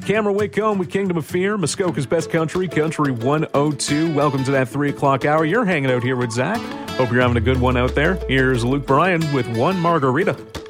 Cameron Whitcomb with Kingdom of Fear, Muskoka's Best Country, Country 102. Welcome to that 3 o'clock hour. You're hanging out here with Zach. Hope you're having a good one out there. Here's Luke Bryan with One Margarita.